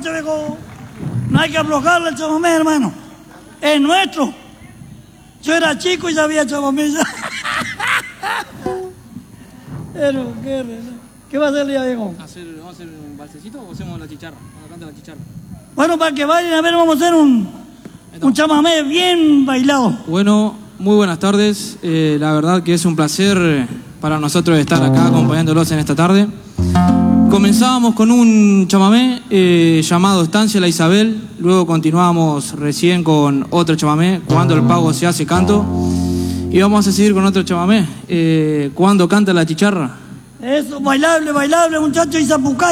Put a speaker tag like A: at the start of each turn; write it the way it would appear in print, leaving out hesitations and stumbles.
A: noche, viejo. No hay que aflojarle el chamamé, hermano. Es nuestro. Yo era chico y ya había chamamé. Pero, ¿qué va a hacer el día, viejo?
B: ¿Vamos a hacer un balsecito o hacemos la chicharra? Cuando canta la chicharra.
A: Bueno, para que vayan a ver, vamos a hacer un chamamé bien bailado.
B: Bueno, muy buenas tardes. La verdad que es un placer para nosotros estar acá acompañándolos en esta tarde. Comenzábamos con un chamamé llamado Estancia La Isabel. Luego continuamos recién con otro chamamé, Cuando el pago se hace canto. Y vamos a seguir con otro chamamé, Cuando canta la chicharra.
A: Eso, bailable, muchachos, y zapucay.